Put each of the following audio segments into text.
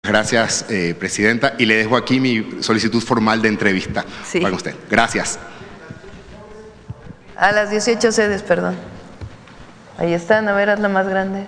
Gracias, Presidenta. Y le dejo aquí mi solicitud formal de entrevista para usted. Gracias. A las 18 sedes, perdón. Ahí están, a ver, haz la más grande.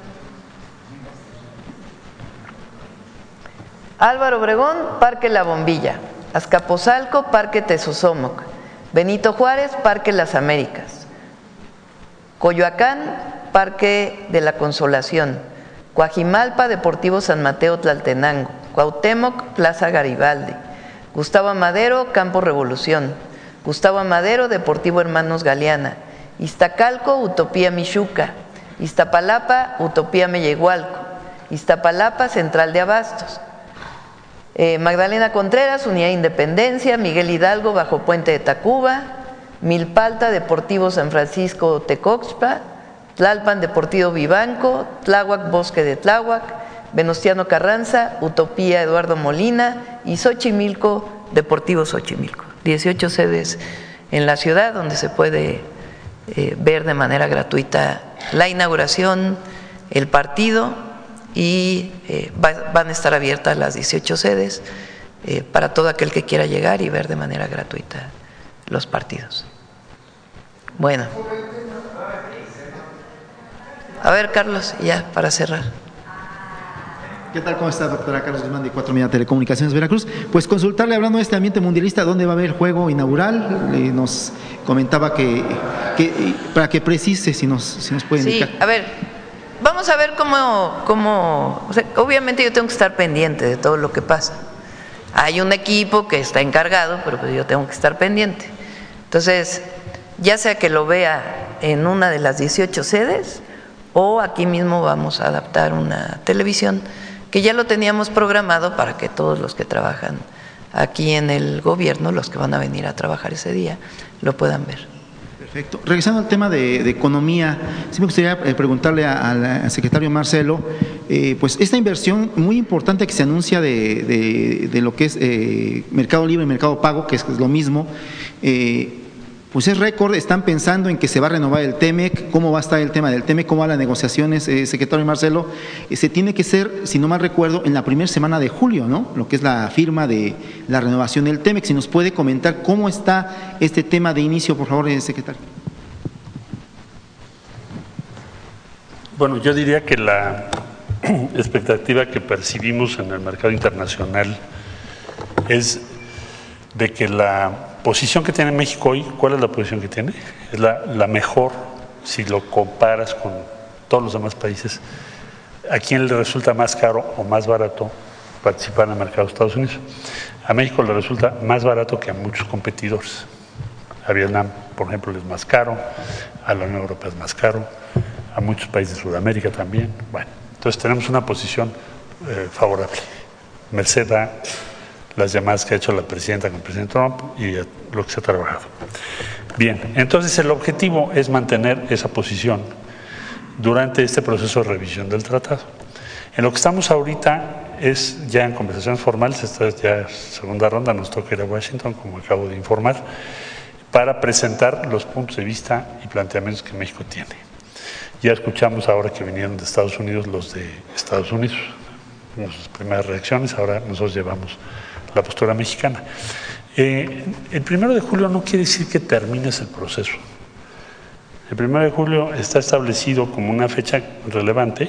Álvaro Obregón, Parque La Bombilla. Azcapotzalco, Parque Tezosomoc. Benito Juárez, Parque Las Américas. Coyoacán, Parque de la Consolación. Coajimalpa, Deportivo San Mateo Tlaltenango. Cuauhtémoc, Plaza Garibaldi. Gustavo Amadero, Campo Revolución. Gustavo Amadero, Deportivo Hermanos Galeana. Iztacalco, Utopía Michuca. Iztapalapa, Utopía Mellehualco. Iztapalapa, Central de Abastos. Magdalena Contreras, Unidad Independencia. Miguel Hidalgo, Bajo Puente de Tacuba. Milpalta, Deportivo San Francisco Tecoxpa. Tlalpan, Deportivo Vivanco. Tláhuac, Bosque de Tláhuac. Venustiano Carranza, Utopía Eduardo Molina. Y Xochimilco, Deportivo Xochimilco. 18 sedes en la ciudad donde se puede ver de manera gratuita la inauguración, el partido, y van a estar abiertas las 18 sedes para todo aquel que quiera llegar y ver de manera gratuita los partidos. Bueno. A ver, Carlos, ya para cerrar. ¿Qué tal? ¿Cómo está, doctora? Carlos Guzmán, de 4 Media Telecomunicaciones Veracruz. Pues consultarle, hablando de este ambiente mundialista, ¿dónde va a haber juego inaugural? Nos comentaba que para que precise, si nos puede indicar. Sí, a ver, vamos a ver cómo o sea, obviamente yo tengo que estar pendiente de todo lo que pasa. Hay un equipo que está encargado, pero pues yo tengo que estar pendiente. Entonces, ya sea que lo vea en una de las 18 sedes o aquí mismo vamos a adaptar una televisión que ya lo teníamos programado para que todos los que trabajan aquí en el gobierno, los que van a venir a trabajar ese día, lo puedan ver. Perfecto. Regresando al tema de economía, sí me gustaría preguntarle al secretario Marcelo, pues esta inversión muy importante que se anuncia de lo que es Mercado Libre y Mercado Pago, que es lo mismo, pues es récord. Están pensando en que se va a renovar el TEMEC. ¿Cómo va a estar el tema del TEMEC? ¿Cómo van las negociaciones, secretario Marcelo? Se tiene que hacer, si no mal recuerdo, en la primera semana de julio, ¿no? Lo que es la firma de la renovación del TEMEC. Si nos puede comentar cómo está este tema de inicio, por favor, secretario. Bueno, yo diría que la expectativa que percibimos en el mercado internacional es de que la posición que tiene México hoy, ¿cuál es la posición que tiene? Es la mejor si lo comparas con todos los demás países. ¿A quién le resulta más caro o más barato participar en el mercado de Estados Unidos? A México le resulta más barato que a muchos competidores. A Vietnam, por ejemplo, es más caro, a la Unión Europea es más caro, a muchos países de Sudamérica también. Bueno, entonces tenemos una posición favorable, merced a las llamadas que ha hecho la presidenta con el presidente Trump y lo que se ha trabajado. Bien, entonces el objetivo es mantener esa posición durante este proceso de revisión del tratado. En lo que estamos ahorita es ya en conversaciones formales, esta es ya segunda ronda, nos toca ir a Washington, como acabo de informar, para presentar los puntos de vista y planteamientos que México tiene. Ya escuchamos ahora que vinieron de Estados Unidos los de Estados Unidos, nuestras primeras reacciones, ahora nosotros llevamos la postura mexicana. El 1 de julio no quiere decir que termines el proceso. El 1 de julio está establecido como una fecha relevante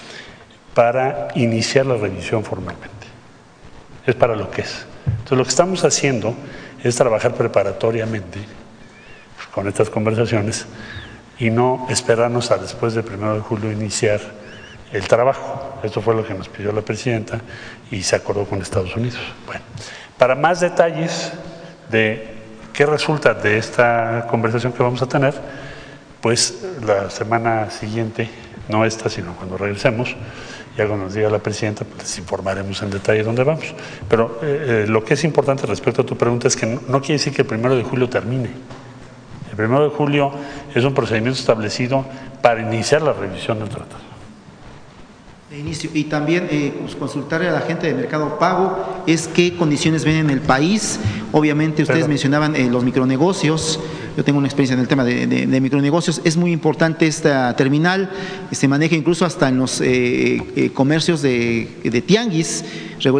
para iniciar la revisión formalmente. Es para lo que es. Entonces, lo que estamos haciendo es trabajar preparatoriamente con estas conversaciones y no esperarnos a después del 1 de julio iniciar el trabajo. Esto fue lo que nos pidió la presidenta y se acordó con Estados Unidos. Bueno, para más detalles de qué resulta de esta conversación que vamos a tener, pues la semana siguiente, no esta, sino cuando regresemos, ya cuando nos diga la presidenta, pues les informaremos en detalle dónde vamos. Pero lo que es importante respecto a tu pregunta es que no quiere decir que el 1 de julio termine. El 1 de julio es un procedimiento establecido para iniciar la revisión del tratado. De inicio. Y también pues, consultarle a la gente de Mercado Pago es qué condiciones ven en el país. Obviamente ustedes mencionaban los micronegocios, yo tengo una experiencia en el tema de micronegocios, es muy importante esta terminal, se maneja incluso hasta en los comercios de tianguis.